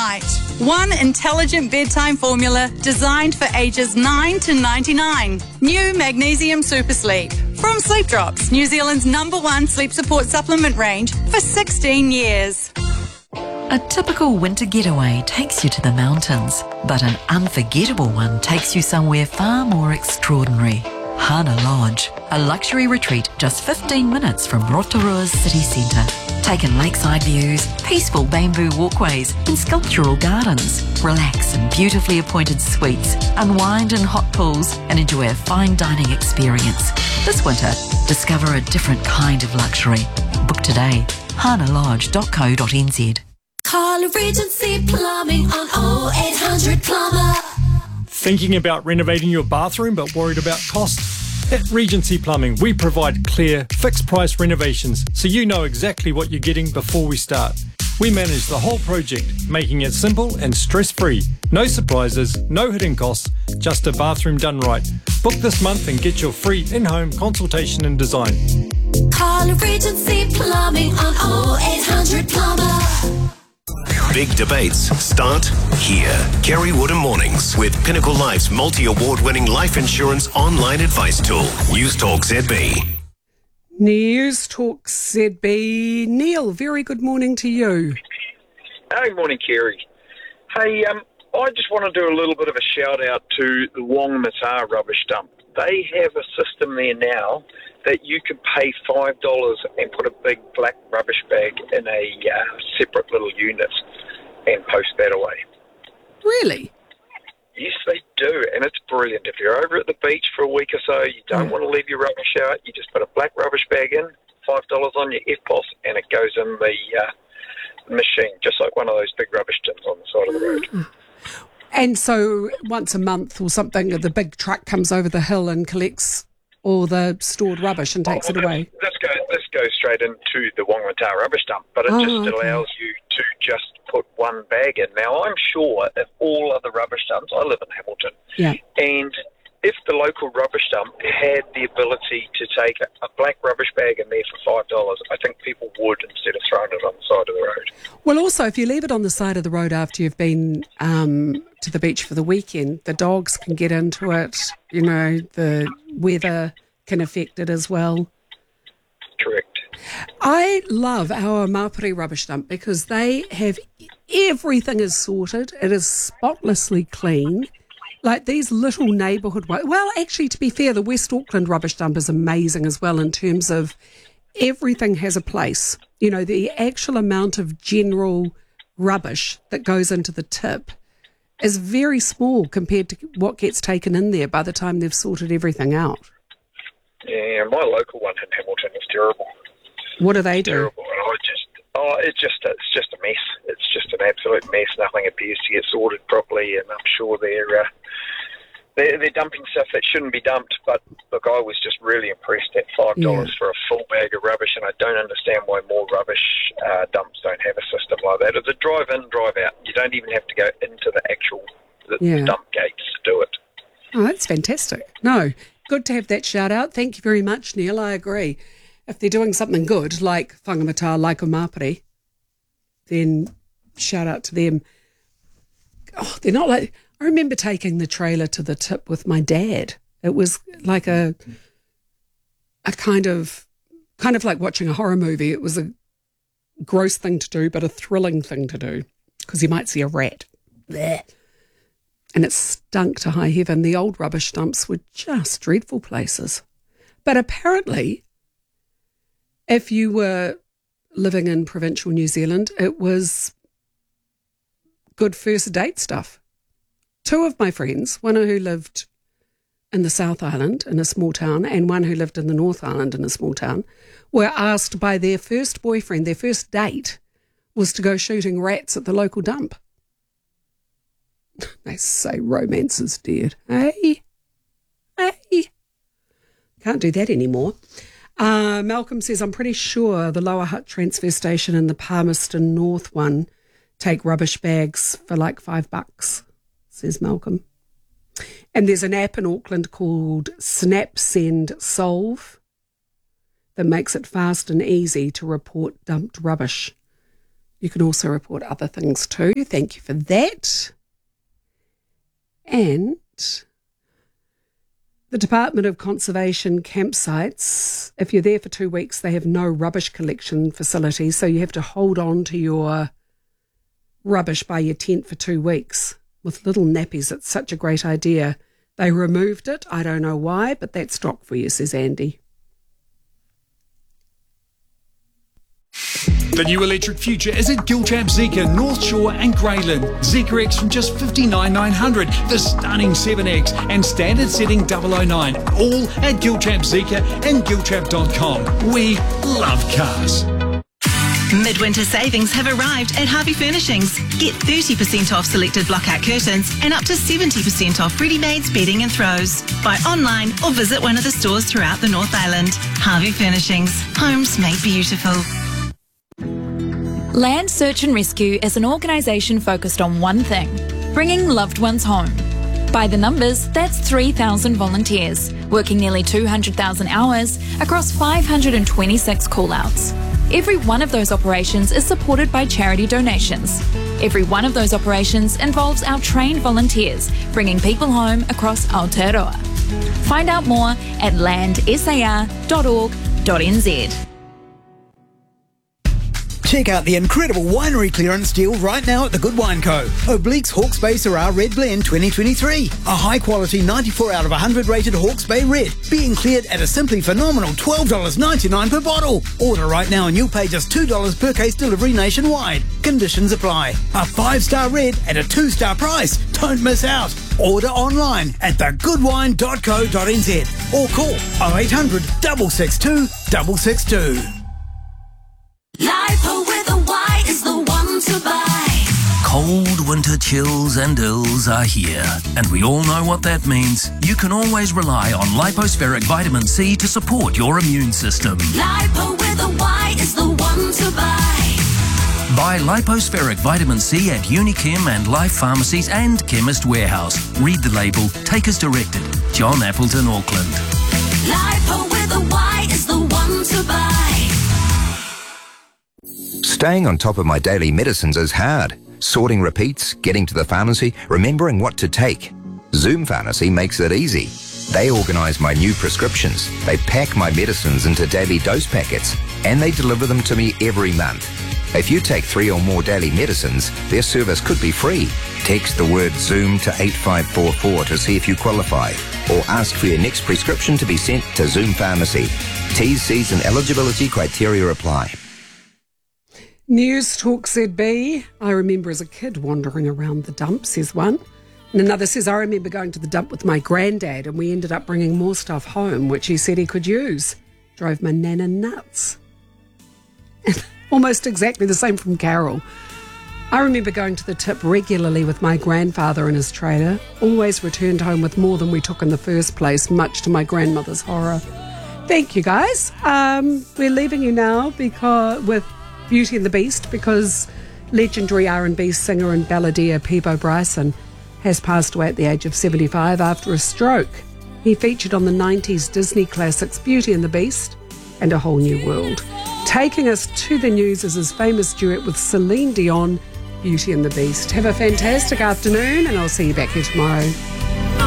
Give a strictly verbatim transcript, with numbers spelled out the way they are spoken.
night. One intelligent bedtime formula designed for ages nine to ninety-nine. New Magnesium Super Sleep. From Sleep Drops, New Zealand's number one sleep support supplement range for sixteen years. A typical winter getaway takes you to the mountains, but an unforgettable one takes you somewhere far more extraordinary. Hana Lodge, a luxury retreat just fifteen minutes from Rotorua's city centre. Take in lakeside views, peaceful bamboo walkways and sculptural gardens. Relax in beautifully appointed suites, unwind in hot pools and enjoy a fine dining experience. This winter, discover a different kind of luxury. Book today, hana lodge dot co dot n z. Call Regency Plumbing on oh eight hundred plumber. Thinking about renovating your bathroom but worried about cost? At Regency Plumbing, we provide clear, fixed-price renovations so you know exactly what you're getting before we start. We manage the whole project, making it simple and stress-free. No surprises, no hidden costs, just a bathroom done right. Book this month and get your free in-home consultation and design. Call Regency Plumbing on oh eight hundred plumber. Big debates start here. Kerry Woodham Mornings with Pinnacle Life's multi-award winning life insurance online advice tool. News Talk Z B. News Talk Z B. Neil, very good morning to you. Hey, morning, Kerry. Hey, um, I just want to do a little bit of a shout out to the Whangamata rubbish dump. They have a system there now that you can pay five dollars and put a big black rubbish bag in a uh, separate little unit and post that away. Really? Yes, they do, and it's brilliant. If you're over at the beach for a week or so, you don't mm. want to leave your rubbish out, you just put a black rubbish bag in, five dollars on your F P O S, and it goes in the uh, machine, just like one of those big rubbish tins on the side of the road. Mm. And so once a month or something, the big truck comes over the hill and collects all the stored rubbish and takes oh, well, it away? This goes, this goes straight into the Whangamata rubbish dump, but it oh, just okay. allows you to just put one bag in. Now, I'm sure if all other rubbish dumps, I live in Hamilton, yeah. and if the local rubbish dump had the ability to take a, a black rubbish bag in there for five dollars, I think people would instead of throwing it on the side of the road. Well, also, if you leave it on the side of the road after you've been um, to the beach for the weekend, the dogs can get into it, you know, the weather can affect it as well. Correct. I love our Mapiri rubbish dump because they have everything is sorted. It is spotlessly clean. Like these little neighbourhood... Well, actually, to be fair, the West Auckland rubbish dump is amazing as well in terms of everything has a place. You know, the actual amount of general rubbish that goes into the tip is very small compared to what gets taken in there by the time they've sorted everything out. Yeah, my local one in Hamilton is terrible. What do they it's do? Terrible. And I just, oh, it's just, it's just a mess. It's just an absolute mess. Nothing appears to get sorted properly, and I'm sure they're, uh, they're they're dumping stuff that shouldn't be dumped. But look, I was just really impressed at five dollars yeah. for a full bag of rubbish, and I don't understand why more rubbish uh, dumps don't have a system like that. It's a drive in, drive out. You don't even have to go into the actual the, yeah. the dump gates to do it. Oh, that's fantastic. No, good to have that shout out. Thank you very much, Neil. I agree. If they're doing something good, like Whangamata, like a Mapiri, then shout out to them. Oh, they're not like... I remember taking the trailer to the tip with my dad. It was like a a kind of kind of like watching a horror movie. It was a gross thing to do, but a thrilling thing to do because you might see a rat. Blech. And it stunk to high heaven. The old rubbish dumps were just dreadful places. But apparently, if you were living in provincial New Zealand, it was good first date stuff. Two of my friends, one who lived in the South Island in a small town and one who lived in the North Island in a small town, were asked by their first boyfriend, their first date was to go shooting rats at the local dump. They say romance is dead. Hey? Hey? Can't do that anymore. Uh, Malcolm says, I'm pretty sure the Lower Hutt transfer station and the Palmerston North one take rubbish bags for like five bucks, says Malcolm. And there's an app in Auckland called Snap Send Solve that makes it fast and easy to report dumped rubbish. You can also report other things too. Thank you for that. And the Department of Conservation campsites, if you're there for two weeks, they have no rubbish collection facilities, so you have to hold on to your rubbish by your tent for two weeks with little nappies. It's such a great idea. They removed it. I don't know why, but that's stock for you, says Andy. The new electric future is at Gilchap Zeekr, North Shore and Greyland. Zeekr X from just fifty-nine thousand nine hundred, the stunning seven X and standard setting double oh nine. All at Gilchap Zeekr and gilchap dot com. We love cars. Midwinter savings have arrived at Harvey Furnishings. Get thirty percent off selected blockout curtains and up to seventy percent off ready-mades, bedding and throws. Buy online or visit one of the stores throughout the North Island. Harvey Furnishings. Homes made beautiful. Land Search and Rescue is an organisation focused on one thing, bringing loved ones home. By the numbers, that's three thousand volunteers, working nearly two hundred thousand hours across five hundred twenty-six call-outs. Every one of those operations is supported by charity donations. Every one of those operations involves our trained volunteers, bringing people home across Aotearoa. Find out more at land s a r dot org dot n z. Check out the incredible winery clearance deal right now at the Good Wine Co. Oblique's Hawke's Bay Syrah Red Blend twenty twenty-three. A high-quality ninety-four out of one hundred rated Hawke's Bay Red, being cleared at a simply phenomenal twelve dollars ninety-nine per bottle. Order right now and you'll pay just two dollars per case delivery nationwide. Conditions apply. A five-star red at a two-star price. Don't miss out. Order online at the good wine dot co dot n z or call oh eight hundred, six six two, six six two. Lipo with a Y is the one to buy. Cold winter chills and ills are here, and we all know what that means. You can always rely on Lipospheric Vitamin C to support your immune system. Lipo with a Y is the one to buy. Buy Lipospheric Vitamin C at Unichem and Life Pharmacies and Chemist Warehouse. Read the label. Take as directed. John Appleton, Auckland. Lipo with a Y is the one to buy. Staying on top of my daily medicines is hard. Sorting repeats, getting to the pharmacy, remembering what to take. Zoom Pharmacy makes it easy. They organise my new prescriptions. They pack my medicines into daily dose packets, and they deliver them to me every month. If you take three or more daily medicines, their service could be free. Text the word Zoom to eight five four four to see if you qualify, or ask for your next prescription to be sent to Zoom Pharmacy. T's, C's and eligibility criteria apply. News Talk Z B. I remember as a kid wandering around the dump, says one. And another says, I remember going to the dump with my granddad and we ended up bringing more stuff home, which he said he could use. Drove my nana nuts. Almost exactly the same from Carol. I remember going to the tip regularly with my grandfather and his trailer. Always returned home with more than we took in the first place, much to my grandmother's horror. Thank you, guys. Um, we're leaving you now because with Beauty and the Beast, because legendary R and B singer and balladeer Peebo Bryson has passed away at the age of seventy-five after a stroke. He featured on the nineties Disney classics Beauty and the Beast and A Whole New World. Taking us to the news is his famous duet with Celine Dion, Beauty and the Beast. Have a fantastic afternoon and I'll see you back here tomorrow.